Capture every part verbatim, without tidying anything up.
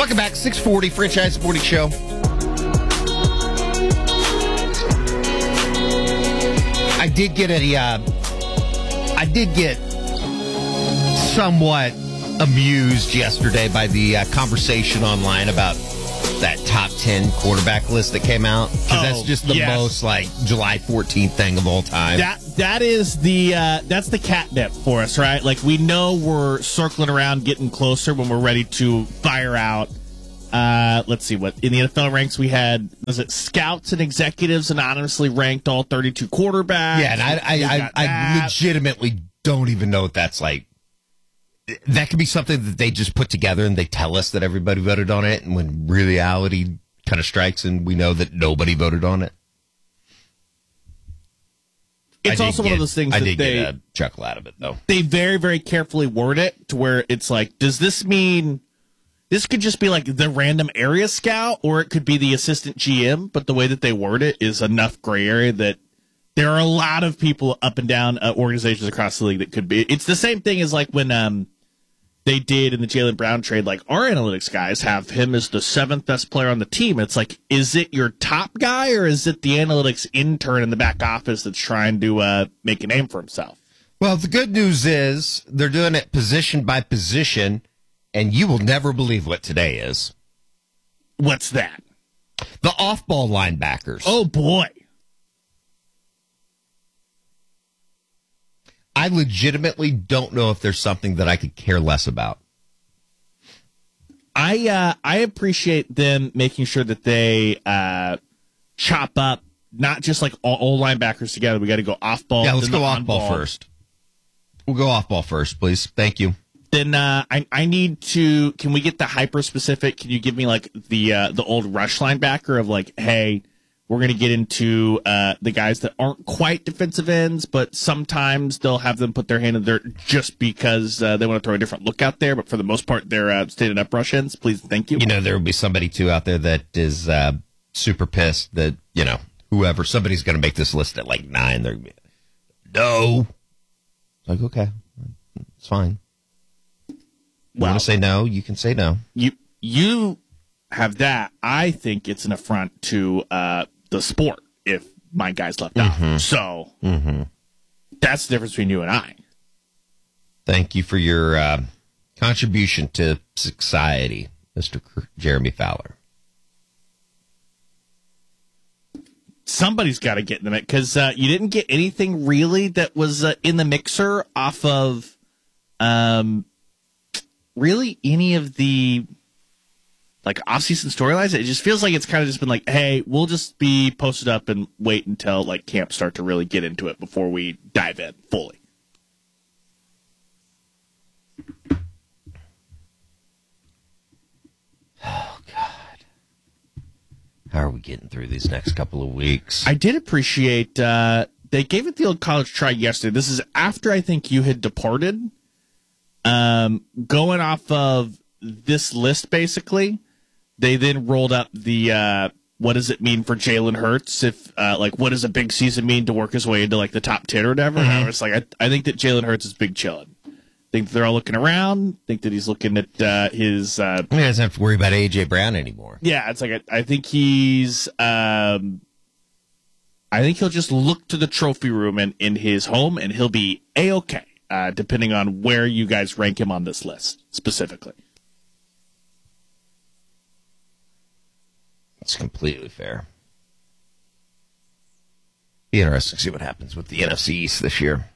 Welcome back, six forty, Franchise Sporting Show. I did get a, uh, I did get somewhat amused yesterday by the uh, conversation online about that top ten quarterback list that came out. Because oh, that's just the yes. most, like, July fourteenth thing of all time. That That is the, uh, that's the catnip for us, right? Like, we know we're circling around, getting closer when we're ready to fire out. Uh, let's see what in the N F L ranks we had. Was it scouts and executives anonymously ranked all thirty-two quarterbacks? Yeah, and I, I, I, I legitimately don't even know what that's like. That could be something that they just put together and they tell us that everybody voted on it, and when reality kind of strikes and we know that nobody voted on it. It's also get, one of those things I that did they get a chuckle out of it, though. They very, very carefully word it to where it's like, does this mean this could just be like the random area scout, or it could be the assistant G M? But the way that they word it is enough gray area that there are a lot of people up and down uh, organizations across the league that could be. It's the same thing as like when um, they did in the Jaylen Brown trade. Like, our analytics guys have him as the seventh best player on the team. It's like, is it your top guy, or is it the analytics intern in the back office that's trying to uh, make a name for himself? Well, the good news is they're doing it position by position, and you will never believe what today is. What's that? The off-ball linebackers. Oh, boy. I legitimately don't know if there's something that I could care less about. I uh, I appreciate them making sure that they uh, chop up not just like all, all linebackers together. We got to go off ball. Yeah, let's then go the off on-ball. ball first. We'll go off ball first, please. Thank you. Then uh, I I need to. Can we get the hyper specific? Can you give me like the uh, the old rush linebacker of like, hey, we're going to get into uh, the guys that aren't quite defensive ends, but sometimes they'll have them put their hand in the dirt just because uh, they want to throw a different look out there. But for the most part, they're uh, standing up rush ends. Please, thank you. You know, there will be somebody, too, out there that is uh, super pissed that, you know, whoever, somebody's going to make this list at like nine. They're going to be, no. Like, okay, it's fine. You well, want to say no, you can say no. You, you have that. I think it's an affront to uh, the sport if my guy's left mm-hmm. out. So mm-hmm. that's the difference between you and I. Thank you for your uh, contribution to society, Mister Jeremy Fowler. Somebody's got to get in the mix because uh, you didn't get anything really that was uh, in the mixer off of um, really any of the like off-season storylines. It just feels like it's kind of just been like, hey, we'll just be posted up and wait until like camp start to really get into it before we dive in fully. Oh, God. How are we getting through these next couple of weeks? I did appreciate uh, they gave it the old college try yesterday. This is after I think you had departed. Um, going off of this list, basically, they then rolled up the uh, what does it mean for Jalen Hurts? If uh, like, what does a big season mean to work his way into like the top ten or whatever? Mm-hmm. And I was like, I, I think that Jalen Hurts is big chillin'. Think that they're all looking around. Think that he's looking at uh, his. Uh, he doesn't have to worry about A J Brown anymore. Yeah, it's like I, I think he's. Um, I think he'll just look to the trophy room in, in his home, and he'll be A-okay, uh, depending on where you guys rank him on this list specifically. It's completely fair. Be interesting to see what happens with the N F C East this year.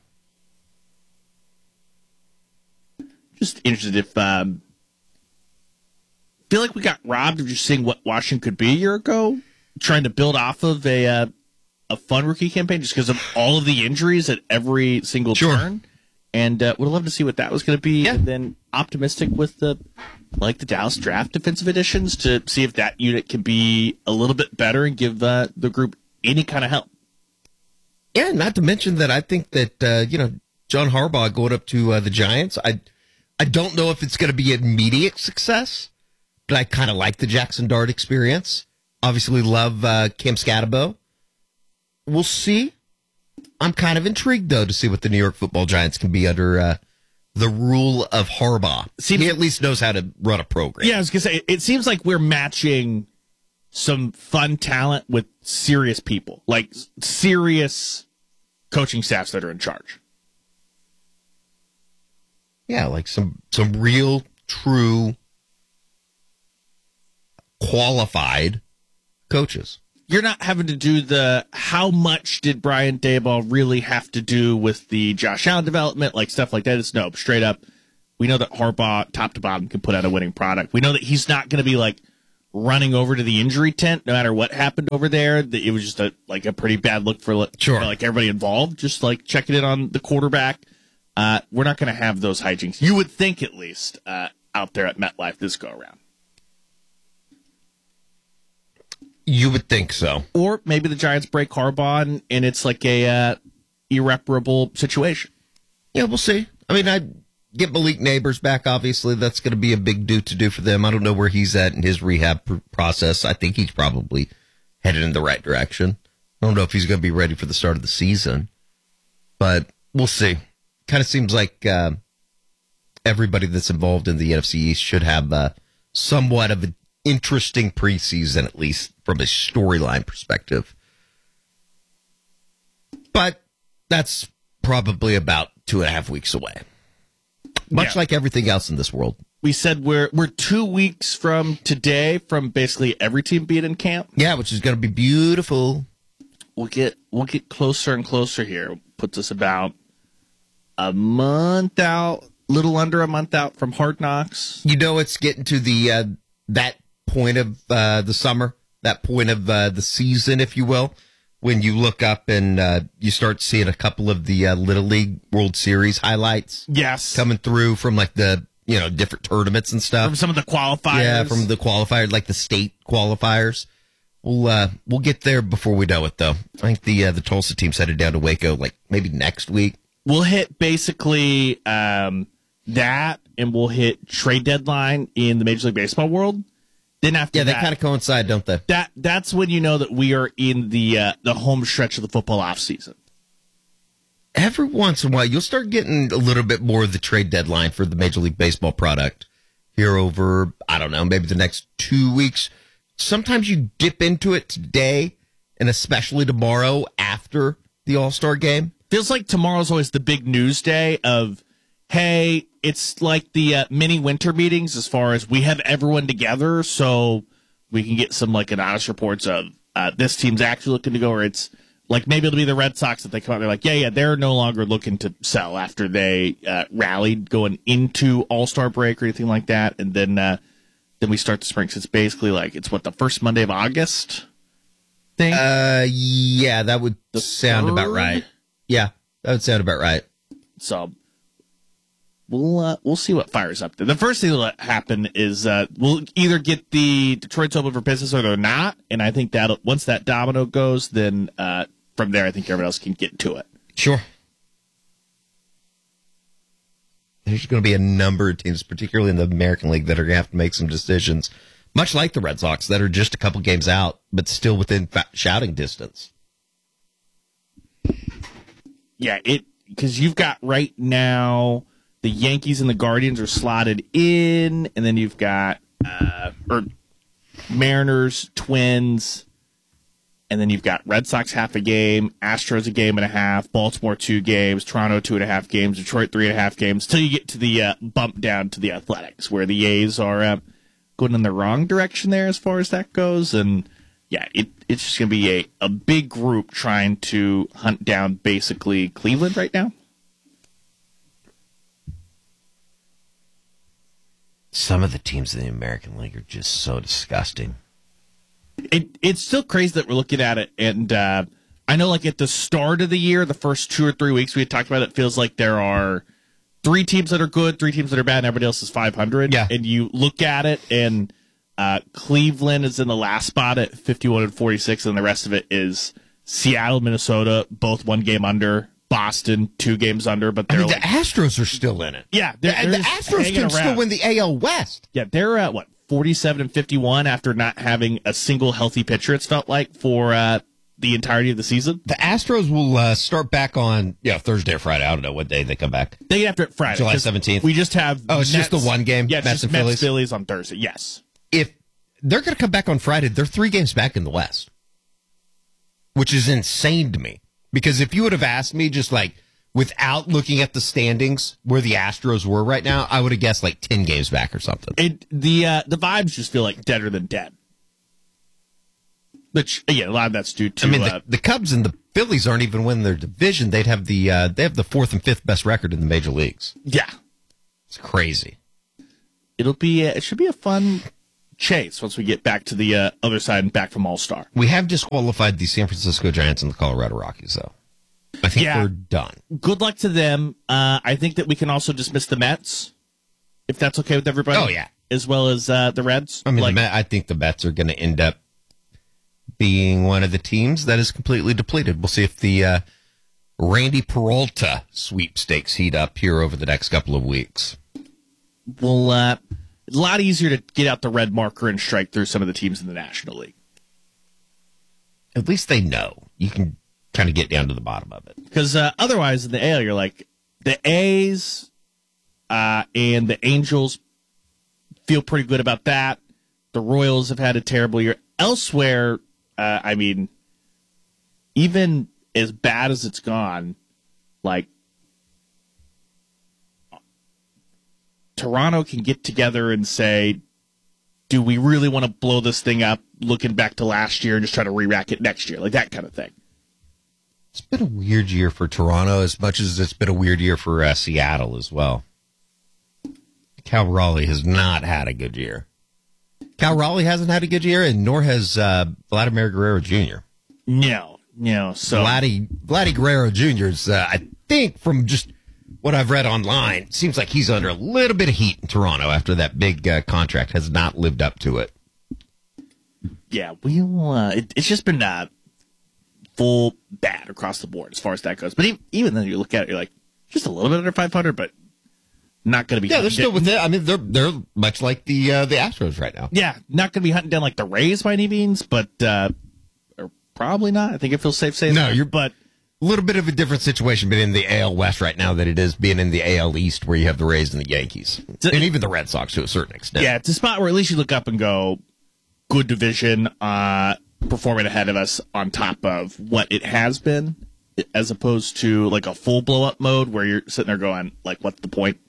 Just interested if um, feel like we got robbed of just seeing what Washington could be a year ago, trying to build off of a uh, a fun rookie campaign just because of all of the injuries at every single sure. turn, and uh, would love to see what that was going to be. Yeah. And then optimistic with the like the Dallas draft defensive additions to see if that unit can be a little bit better and give uh, the group any kind of help. Yeah, not to mention that I think that uh, you know John Harbaugh going up to uh, the Giants. I. I don't know if it's going to be immediate success, but I kind of like the Jackson Dart experience. Obviously love uh, Cam Scatterbo. We'll see. I'm kind of intrigued, though, to see what the New York Football Giants can be under uh, the rule of Harbaugh. Seems, he at least knows how to run a program. Yeah, I was going to say, it seems like we're matching some fun talent with serious people, like serious coaching staffs that are in charge. Yeah, like some, some real, true, qualified coaches. You're not having to do the how much did Brian Daboll really have to do with the Josh Allen development, like stuff like that. It's no, straight up. We know that Harbaugh, top to bottom, can put out a winning product. We know that he's not going to be like running over to the injury tent no matter what happened over there. That it was just a like a pretty bad look for sure. like everybody involved. Just like checking in on the quarterback. Uh, we're not going to have those hijinks. You would think, at least, uh, out there at MetLife this go around. You would think so. Or maybe the Giants break Harbaugh and, and it's like a uh, irreparable situation. Yeah, we'll see. I mean, I get Malik Neighbors back, obviously. That's going to be a big do to do for them. I don't know where he's at in his rehab pr- process. I think he's probably headed in the right direction. I don't know if he's going to be ready for the start of the season, but we'll see. Kind of seems like uh, everybody that's involved in the N F C East should have uh, somewhat of an interesting preseason, at least from a storyline perspective. But that's probably about two and a half weeks away. Much yeah. like everything else in this world. We said we're we're two weeks from today from basically every team being in camp. Yeah, which is going to be beautiful. We'll get we'll get closer and closer here. Puts us about a month out, little under a month out from Hard Knocks. You know, it's getting to the uh, that point of uh, the summer, that point of uh, the season, if you will, when you look up and uh, you start seeing a couple of the uh, Little League World Series highlights. Yes, coming through from like the you know different tournaments and stuff. From some of the qualifiers. Yeah, from the qualifiers, like the state qualifiers. We'll uh, we'll get there before we know it, though. I think the uh, the Tulsa team's headed down to Waco, like maybe next week. We'll hit basically um, that, and we'll hit trade deadline in the Major League Baseball world. Then after yeah, they that, kind of coincide, don't they? That that's when you know that we are in the uh, the home stretch of the football offseason. Every once in a while, you'll start getting a little bit more of the trade deadline for the Major League Baseball product here over, I don't know, maybe the next two weeks. Sometimes you dip into it today, and especially tomorrow after the All-Star game. Feels like tomorrow's always the big news day of, hey, it's like the uh, mini winter meetings as far as we have everyone together so we can get some like an honest reports of uh, this team's actually looking to go, or it's like maybe it'll be the Red Sox that they come out, they're like, yeah, yeah, they're no longer looking to sell after they uh, rallied going into All-Star break or anything like that. And then uh, then we start the spring. So it's basically like, it's what, the first Monday of August thing? Uh, yeah, that would The sound third? about right. Yeah, that would sound about right. So we'll uh, we'll see what fires up there. The first thing that'll happen is uh, we'll either get the Detroit's open for business or they're not, and I think that once that domino goes, then uh, from there I think everyone else can get to it. Sure. There's going to be a number of teams, particularly in the American League, that are going to have to make some decisions, much like the Red Sox, that are just a couple games out, but still within fa- shouting distance. Yeah, it because you've got right now the Yankees and the Guardians are slotted in, and then you've got uh, or Mariners, Twins, and then you've got Red Sox half a game, Astros a game and a half, Baltimore two games, Toronto two and a half games, Detroit three and a half games, till you get to the uh, bump down to the Athletics, where the A's are uh, going in the wrong direction there as far as that goes, and yeah, it, it's just going to be a, a big group trying to hunt down basically Cleveland right now. Some of the teams in the American League are just so disgusting. It It's still crazy that we're looking at it, and uh, I know like at the start of the year, the first two or three weeks we had talked about it, it feels like there are three teams that are good, three teams that are bad, and everybody else is five hundred. Yeah. And you look at it, and Uh, Cleveland is in the last spot at fifty-one and forty-six, and the rest of it is Seattle, Minnesota, both one game under. Boston, two games under, but I they're mean, like, the Astros are still in it. yeah, The, they're, they're the just Astros hanging can around. still win the A L West. Yeah, they're at what forty-seven and fifty-one after not having a single healthy pitcher. It's felt like for uh, the entirety of the season. The Astros will uh, start back on yeah Thursday or Friday. I don't know what day they come back. They get after it Friday. July seventeenth. We just have oh, it's Mets, just the one game. Yeah, it's Mets just and Mets Phillies. Phillies on Thursday. Yes. If they're going to come back on Friday, they're three games back in the West, which is insane to me. Because if you would have asked me just like without looking at the standings where the Astros were right now, I would have guessed like ten games back or something. It the uh, the vibes just feel like deader than dead. Which again, a lot of that's due to. I mean, the, uh, the Cubs and the Phillies aren't even winning their division. They'd have the uh, they have the fourth and fifth best record in the major leagues. Yeah, it's crazy. It'll be a, it should be a fun chase once we get back to the uh, other side and back from All Star. We have disqualified the San Francisco Giants and the Colorado Rockies, though. I think yeah. we're done. Good luck to them. Uh, I think that we can also dismiss the Mets, if that's okay with everybody. Oh yeah, as well as uh, the Reds. I mean, like, the Met, I think the Mets are going to end up being one of the teams that is completely depleted. We'll see if the uh, Randy Peralta sweepstakes heat up here over the next couple of weeks. Well, uh, it's a lot easier to get out the red marker and strike through some of the teams in the National League. At least they know. You can kind of get down to the bottom of it. Because uh, otherwise, in the A L, you're like, the A's uh, and the Angels feel pretty good about that. The Royals have had a terrible year. Elsewhere, uh, I mean, even as bad as it's gone, like, Toronto can get together and say, do we really want to blow this thing up looking back to last year and just try to re-rack it next year? Like that kind of thing. It's been a weird year for Toronto as much as it's been a weird year for uh, Seattle as well. Cal Raleigh has not had a good year. Cal Raleigh hasn't had a good year, and nor has uh, Vladimir Guerrero Junior No, no. So Vladdy, Vladdy Guerrero Junior is, uh, I think, from just what I've read online, seems like he's under a little bit of heat in Toronto after that big uh, contract has not lived up to it. Yeah, we'll. Uh, it, it's just been uh, full bad across the board as far as that goes. But even, even then, you look at it, you're like, just a little bit under five hundred, but not going to be. Yeah, they're still down. with it. I mean, they're they're much like the uh, the Astros right now. Yeah, not going to be hunting down like the Rays by any means, but uh, or probably not. I think it feels safe saying no, that. you're but. A little bit of a different situation being in the A L West right now than it is being in the A L East where you have the Rays and the Yankees. A, and even the Red Sox to a certain extent. Yeah, it's a spot where at least you look up and go, good division, uh, performing ahead of us on top of what it has been, as opposed to like a full blow-up mode where you're sitting there going, like, what's the point?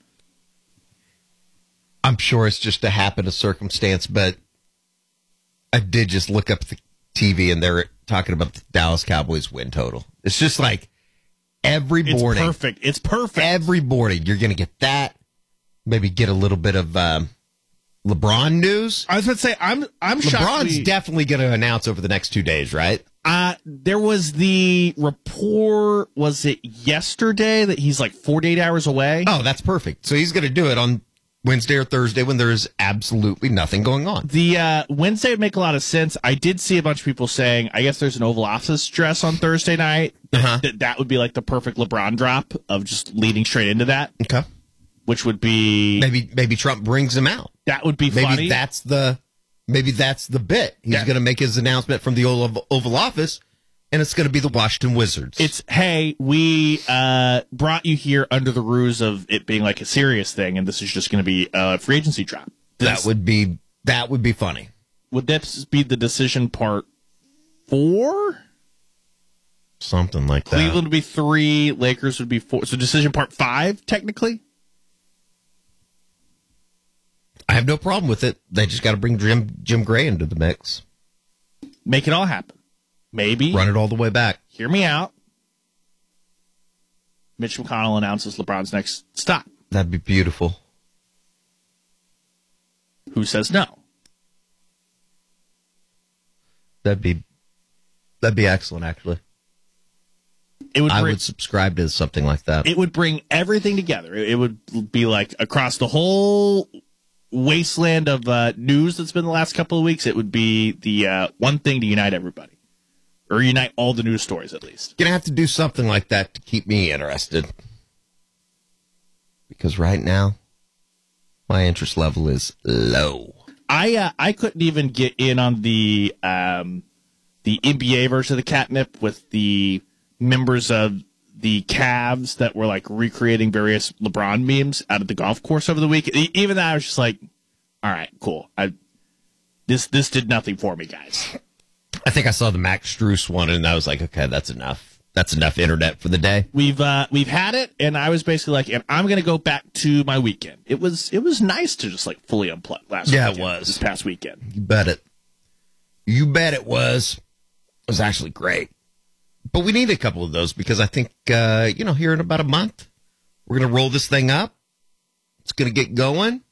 I'm sure it's just a happen of circumstance, but I did just look up the T V and they're talking about the Dallas Cowboys win total. It's just like every morning. It's perfect. It's perfect. Every morning you're going to get that. Maybe get a little bit of um, LeBron news. I was going to say, I'm I'm shocked. LeBron's we, definitely going to announce over the next two days, right? Uh, there was the report, was it yesterday, that he's like forty-eight hours away? Oh, that's perfect. So he's going to do it on Wednesday or Thursday when there is absolutely nothing going on. The uh, Wednesday would make a lot of sense. I did see a bunch of people saying, I guess there's an Oval Office dress on Thursday night. Uh-huh. That that would be like the perfect LeBron drop of just leading straight into that. Okay. Which would be maybe maybe Trump brings him out. That would be maybe funny. that's the maybe that's the bit. He's yeah. going to make his announcement from the Oval, Oval Office. And it's going to be the Washington Wizards. It's, hey, we uh, brought you here under the ruse of it being like a serious thing, and this is just going to be a free agency drop. This, that would be that would be funny. Would this be the decision part four? Something like that. Cleveland would be three, Lakers would be four. So decision part five, technically? I have no problem with it. They just got to bring Jim Jim Gray into the mix. Make it all happen. Maybe. Run it all the way back. Hear me out. Mitch McConnell announces LeBron's next stop. That'd be beautiful. Who says no? That'd be that'd be excellent, actually. It would bring, I would subscribe to something like that. It would bring everything together. It would be like across the whole wasteland of uh, news that's been the last couple of weeks. It would be the uh, one thing to unite everybody. Or unite all the news stories, at least. Gonna have to do something like that to keep me interested. Because right now, my interest level is low. I uh, I couldn't even get in on the um, the N B A version of the catnip with the members of the Cavs that were like recreating various LeBron memes out at the golf course over the week. Even that, I was just like, all right, cool. I this this did nothing for me, guys. I think I saw the Max Strus one, and I was like, okay, that's enough. That's enough internet for the day. We've uh, we've had it, and I was basically like, and I'm gonna go back to my weekend. It was it was nice to just like fully unplug last. Yeah, weekend, it was this past weekend. You bet it. You bet it was. It was actually great. But we need a couple of those because I think, uh, you know, here in about a month, we're going to roll this thing up. It's going to get going.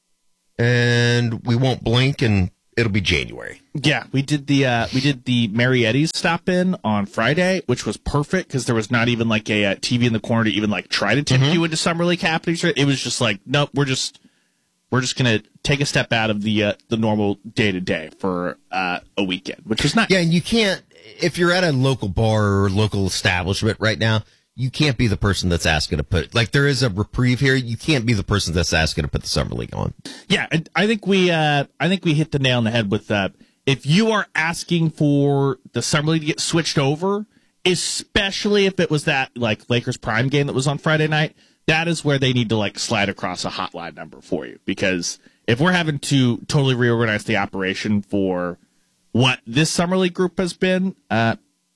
And we won't blink and it'll be January. Yeah, we did the uh, we did the Marietta's stop in on Friday, which was perfect because there was not even like a uh, T V in the corner to even like try to tempt mm-hmm. you into Summer League happenings. It was just like, nope, we're just we're just going to take a step out of the uh, the normal day to day for uh, a weekend, which was nice. Yeah, and you can't. If you're at a local bar or local establishment right now, you can't be the person that's asking to put, like there is a reprieve here. You can't be the person that's asking to put the Summer League on. Yeah, I think we, uh, I think we hit the nail on the head with that. Uh, if you are asking for the Summer League to get switched over, especially if it was that like Lakers Prime game that was on Friday night, that is where they need to like slide across a hotline number for you. Because if we're having to totally reorganize the operation for what this Summer League group has been, uh,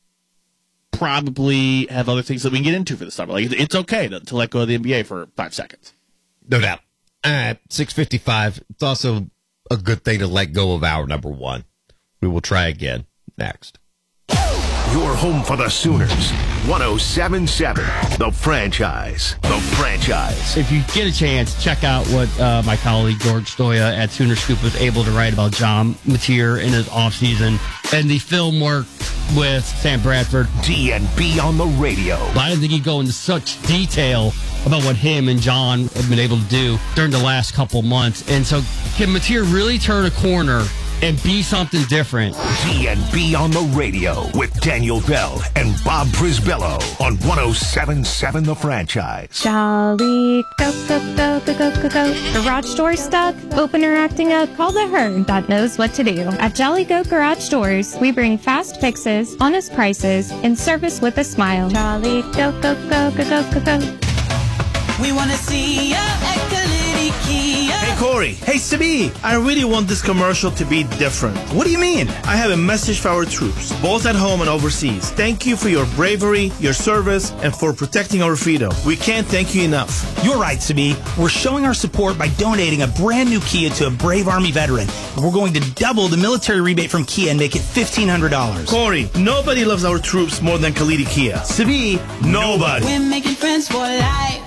probably have other things that we can get into for the summer. Like it's okay to, to let go of the N B A for five seconds. No doubt. All right, six fifty-five. It's also a good thing to let go of our number one. We will try again next. Your home for the Sooners. one oh seven point seven. The Franchise. The Franchise. If you get a chance, check out what uh, my colleague George Stoya at Sooner Scoop was able to write about John Mateer in his offseason and the film work with Sam Bradford. D and B on the radio. I didn't think he'd go into such detail about what him and John have been able to do during the last couple months. And so can Mateer really turn a corner and be something different? D and B on the radio with Daniel Bell and Bob Prisbello on one oh seven point seven The Franchise. Jolly, go, go, go, go, go, go, go. Garage door stuck? Open or acting up? Call the herd that knows what to do. At Jolly Go Garage Doors, we bring fast fixes, honest prices, and service with a smile. Jolly, go, go, go, go, go, go, go. We want to see ya at Kalidi Kia. Hey, Corey. Hey, Sabi. I really want this commercial to be different. What do you mean? I have a message for our troops, both at home and overseas. Thank you for your bravery, your service, and for protecting our freedom. We can't thank you enough. You're right, Sabi. We're showing our support by donating a brand new Kia to a brave Army veteran. We're going to double the military rebate from Kia and make it fifteen hundred dollars. Corey, nobody loves our troops more than Kalidi Kia. Sabi, nobody. We're making friends for life.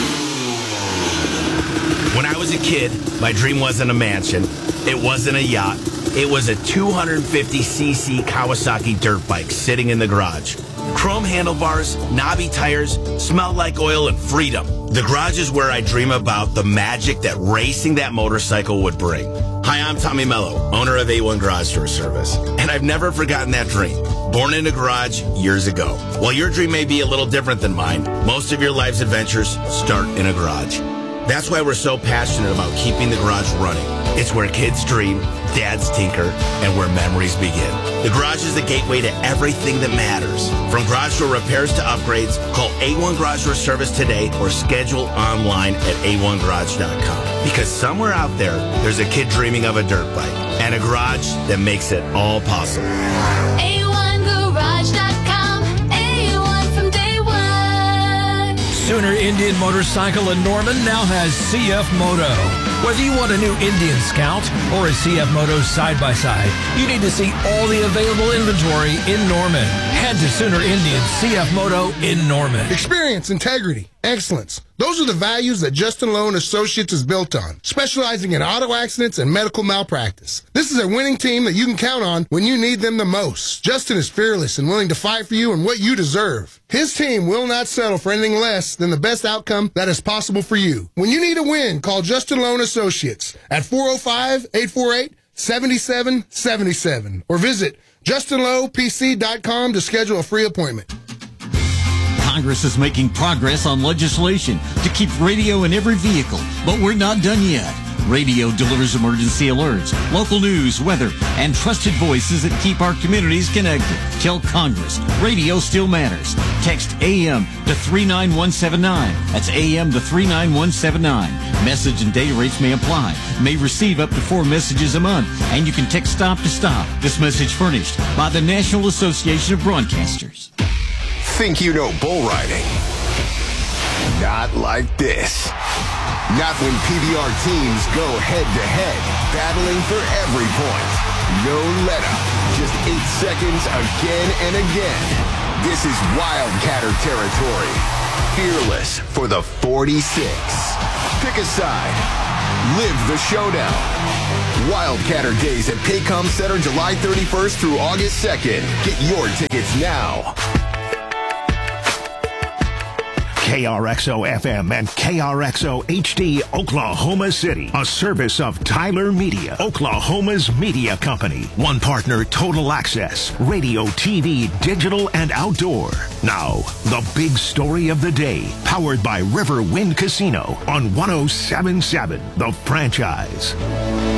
When I was a kid, my dream wasn't a mansion. It wasn't a yacht. It was a two hundred fifty c c Kawasaki dirt bike sitting in the garage. Chrome handlebars, knobby tires, smelled like oil and freedom. The garage is where I dream about the magic that racing that motorcycle would bring. Hi, I'm Tommy Mello, owner of A one Garage Door Service, and I've never forgotten that dream. Born in a garage years ago. While your dream may be a little different than mine, most of your life's adventures start in a garage. That's why we're so passionate about keeping the garage running. It's where kids dream, dads tinker, and where memories begin. The garage is the gateway to everything that matters. From garage door repairs to upgrades, call A one Garage Door Service today or schedule online at A one garage dot com. Because somewhere out there, there's a kid dreaming of a dirt bike and a garage that makes it all possible. A one garage dot com. A one from day one. Sooner Indian Motorcycle in Norman now has C F Moto. Whether you want a new Indian Scout or a C F Moto side-by-side, you need to see all the available inventory in Norman. Head to Sooner Indian C F Moto in Norman. Experience, integrity, excellence. Those are the values that Justin Lowe and Associates is built on, specializing in auto accidents and medical malpractice. This is a winning team that you can count on when you need them the most. Justin is fearless and willing to fight for you and what you deserve. His team will not settle for anything less than the best outcome that is possible for you. When you need a win, call Justin Lowe and Associates at four oh five, eight four eight, seven seven seven seven or visit justin lowe p c dot com to schedule a free appointment. Congress is making progress on legislation to keep radio in every vehicle, but we're not done yet. Radio delivers emergency alerts, local news, weather, and trusted voices that keep our communities connected. Tell Congress, radio still matters. Text A M to three nine one seven nine. That's A M to three nine one seven nine. Message and data rates may apply. May receive up to four messages a month, and you can text stop to stop. This message furnished by the National Association of Broadcasters. Think you know bull riding? Not like this. Not when P B R teams go head-to-head, battling for every point. No let-up, just eight seconds again and again. This is Wildcatter territory. Fearless for the forty-six. Pick a side. Live the showdown. Wildcatter Days at Paycom Center July thirty-first through August second. Get your tickets now. K R X O F M and K R X O H D Oklahoma City, a service of Tyler Media, Oklahoma's media company. One partner, Total Access, radio, T V, digital, and outdoor. Now, the big story of the day, powered by River Wind Casino on one oh seven point seven, The Franchise.